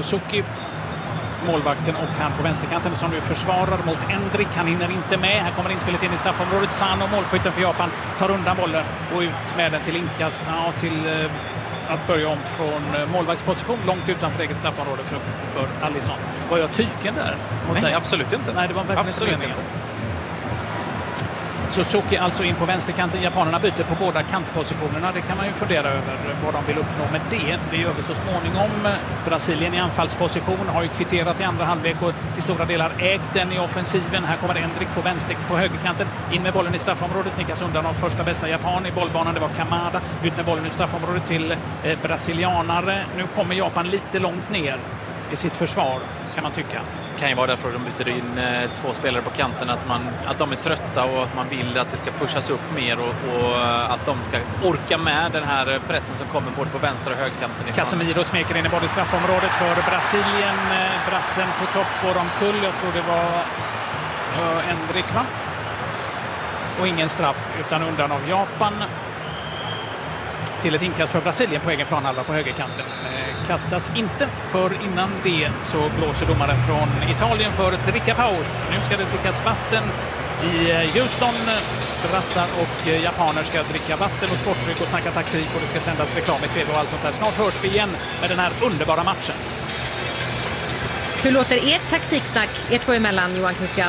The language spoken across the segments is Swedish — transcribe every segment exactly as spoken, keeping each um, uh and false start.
Suzuki, målvakten, och han på vänsterkanten som nu försvarar mot Endrik. Han hinner inte med. Här kommer inspelet in i straffområdet. Sano, målskytten för Japan, tar undan bollen och ut med den till inkast. Ja, till eh, att börja om från målvaktsposition långt utanför eget straffområde för, för Alisson. Var jag tyken där? Nej, dig? absolut inte. Nej, det var verkligen absolut inte. inte. Suzuki alltså in på vänsterkanten. Japanerna byter på båda kantpositionerna. Det kan man ju fundera över vad de vill uppnå med det. Det gör vi så småningom. Brasilien i anfallsposition har ju kvitterat i andra halvlek och till stora delar ägt den i offensiven. Här kommer Endrik på vänster på högerkanten. In med bollen i straffområdet. Nickas undan av första bästa japan i bollbanan. Det var Kamada. Ut med bollen i straffområdet till eh, brasilianare. Nu kommer Japan lite långt ner i sitt försvar, kan man tycka. Det kan ju vara därför de byter in eh, två spelare på kanten, att, man, att de är trötta och att man vill att det ska pushas upp mer och, och att de ska orka med den här pressen som kommer både på vänster och högerkanten. Casemiro smeker in i både straffområdet för Brasilien. Eh, brassen på topp går omkull. Jag tror det var uh, Endrik, va? Och ingen straff utan undan av Japan. Till ett inkast för Brasilien på egen planhalva på högerkanten. Eh, kastas inte, för innan det så blåser domaren från Italien för ett drickapaus. Nu ska det drickas vatten i Houston. Brassar och japaner ska dricka vatten och sportdryck och snacka taktik, och det ska sändas reklam i tv och allt sånt där. Snart hörs vi igen med den här underbara matchen. Hur låter ert taktiksnack, er två emellan, Johan Christian?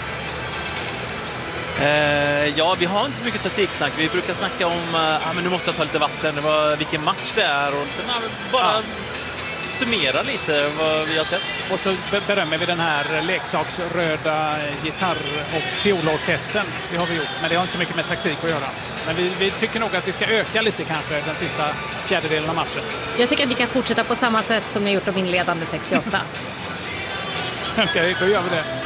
Eh, ja, vi har inte så mycket taktiksnack. Vi brukar snacka om ah, men nu måste jag ta lite vatten, det var, vilken match det är, och sen, ah, bara ja. summera lite vad vi har sett. Och så berömmer vi den här leksaksröda gitarr- och fiolorkestern. Det har vi gjort, men det har inte så mycket med taktik att göra. Men vi, vi tycker nog att vi ska öka lite kanske den sista fjärdedelen av matchen. Jag tycker att vi kan fortsätta på samma sätt som ni gjort de inledande sextioåtta. Okej, okay, då gör vi det.